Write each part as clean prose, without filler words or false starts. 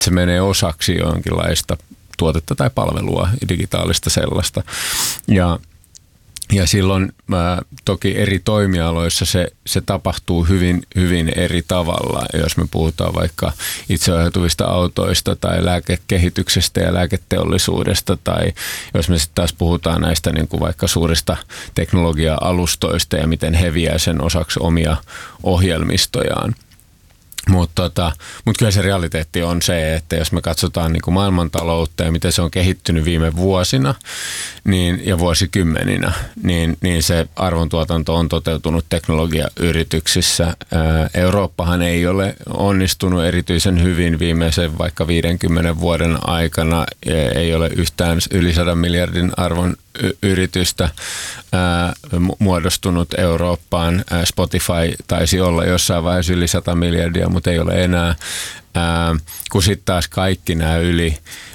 se menee osaksi jonkinlaista tuotetta tai palvelua, digitaalista sellaista. Ja silloin toki eri toimialoissa se tapahtuu hyvin, hyvin eri tavalla. Jos me puhutaan vaikka itseohjautuvista autoista tai lääkekehityksestä ja lääketeollisuudesta, tai jos me sitten taas puhutaan näistä niin kuin vaikka suurista teknologia-alustoista ja miten he vie sen osaksi omia ohjelmistojaan. Mutta kyllä se realiteetti on se, että jos me katsotaan niin kuin maailmantaloutta ja miten se on kehittynyt viime vuosina ja vuosikymmeninä, niin se arvontuotanto on toteutunut teknologiayrityksissä. Eurooppahan ei ole onnistunut erityisen hyvin viimeisen vaikka 50 vuoden aikana. Ei ole yhtään yli 100 miljardin arvon yritystä muodostunut Eurooppaan. Spotify taisi olla jossain vaiheessa yli 100 miljardia, mutta ei ole enää. Kun sitten taas kaikki nämä yli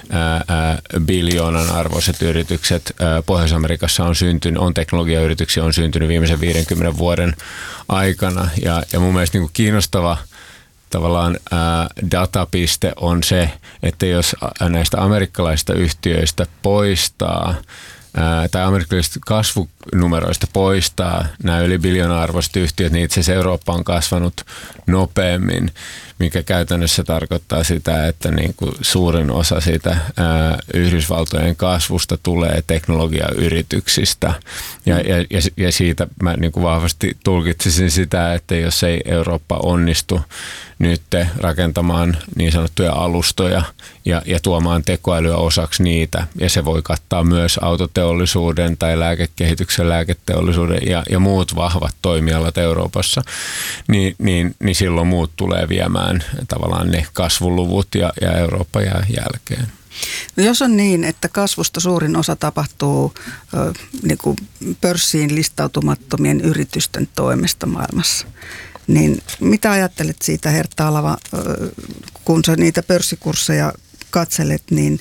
biljoonan arvoiset yritykset Pohjois-Amerikassa on teknologiayrityksiä on syntynyt viimeisen 50 vuoden aikana. Ja mun mielestä niin kuin kiinnostava tavallaan datapiste on se, että jos näistä amerikkalaisista yhtiöistä poistaa tai amerikkalaisista kasvunumeroista poistaa nämä yli biljoona-arvoiset yhtiöt, niin itse asiassa Eurooppa on kasvanut nopeammin, mikä käytännössä tarkoittaa sitä, että niin kuin suurin osa siitä Yhdysvaltojen kasvusta tulee teknologiayrityksistä. Ja siitä mä niin kuin vahvasti tulkitsisin sitä, että jos ei Eurooppa onnistu nyt rakentamaan niin sanottuja alustoja ja tuomaan tekoälyä osaksi niitä, ja se voi kattaa myös autoteollisuuden tai lääkekehityksen, lääketeollisuuden ja muut vahvat toimialat Euroopassa, niin silloin muut tulee viemään tavallaan ne kasvuluvut ja Eurooppa jää jälkeen. No jos on niin, että kasvusta suurin osa tapahtuu niin kuin pörssiin listautumattomien yritysten toimesta maailmassa, niin mitä ajattelet siitä, Hertta Alava, kun sä niitä pörssikursseja katselet, niin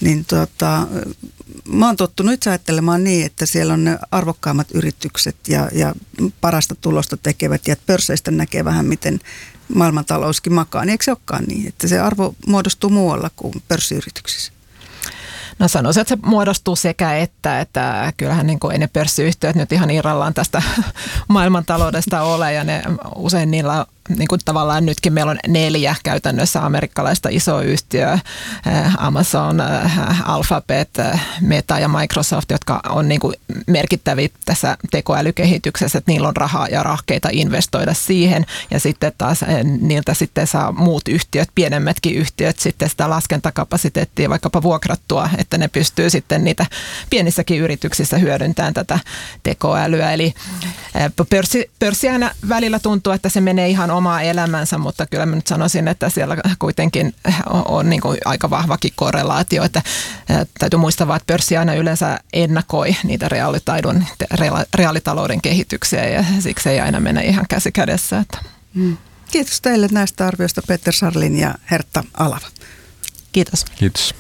mä oon tottunut itse ajattelemaan niin, että siellä on ne arvokkaammat yritykset ja parasta tulosta tekevät ja pörsseistä näkee vähän miten maailmantalouskin makaa. Niin eikö se olekaan niin, että se arvo muodostuu muualla kuin pörssiyrityksissä? No sanoisin, että se muodostuu sekä että kyllähän niin kuin ei ne pörssiyhtiöt nyt ihan irrallaan tästä maailmantaloudesta ole ja ne usein niillä niin kuin tavallaan nytkin meillä on 4 käytännössä amerikkalaista isoa yhtiöä, Amazon, Alphabet, Meta ja Microsoft, jotka on niin kuin merkittäviä tässä tekoälykehityksessä, että niillä on rahaa ja rahkeita investoida siihen ja sitten taas niiltä sitten saa muut yhtiöt, pienemmätkin yhtiöt sitten sitä laskentakapasiteettia vaikkapa vuokrattua, että ne pystyy sitten pienissäkin yrityksissä hyödyntämään tätä tekoälyä. Eli pörssi aina välillä tuntuu, että se menee ihan omaa elämänsä, mutta kyllä mä nyt sanoisin, että siellä kuitenkin on niin kuin aika vahvakin korrelaatio, että täytyy muistaa, että pörssi aina yleensä ennakoi niitä reaalitalouden kehityksiä ja siksi ei aina mene ihan käsi kädessä. Kiitos teille näistä arvioista, Peter Scharlin ja Hertta Alava. Kiitos. Kiitos.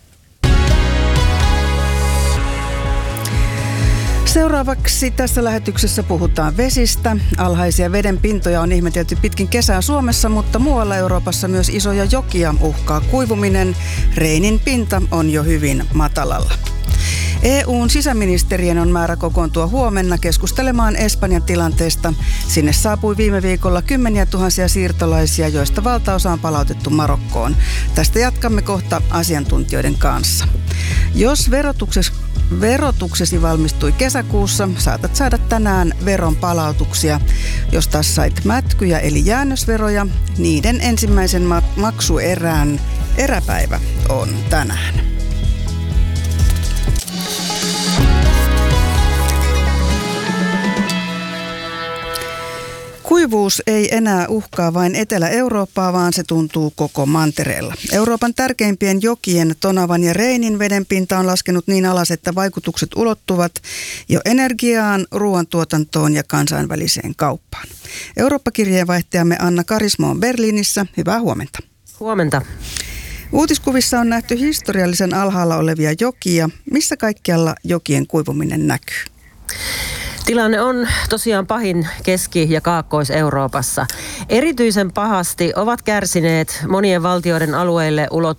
Seuraavaksi tässä lähetyksessä puhutaan vesistä. Alhaisia veden pintoja on ihmetelty pitkin kesää Suomessa, mutta muualla Euroopassa myös isoja jokia uhkaa kuivuminen. Reinin pinta on jo hyvin matalalla. EU:n sisäministerien on määrä kokoontua huomenna keskustelemaan Espanjan tilanteesta. Sinne saapui viime viikolla 10 000 siirtolaisia, joista valtaosa on palautettu Marokkoon. Tästä jatkamme kohta asiantuntijoiden kanssa. Jos verotuksesi valmistui kesäkuussa, saatat saada tänään veron palautuksia. Jos taas sait mätkyjä eli jäännösveroja, niiden ensimmäisen maksuerän eräpäivä on tänään. Kuivuus ei enää uhkaa vain Etelä-Eurooppaa, vaan se tuntuu koko mantereella. Euroopan tärkeimpien jokien Tonavan ja Reinin vedenpinta on laskenut niin alas, että vaikutukset ulottuvat jo energiaan, ruoantuotantoon ja kansainväliseen kauppaan. Eurooppa-kirjeenvaihtajamme Anna Karismo on Berliinissä. Hyvää huomenta. Huomenta. Uutiskuvissa on nähty historiallisen alhaalla olevia jokia. Missä kaikkialla jokien kuivuminen näkyy? Tilanne on tosiaan pahin Keski- ja Kaakkois-Euroopassa. Erityisen pahasti ovat kärsineet monien valtioiden alueille ulottuvat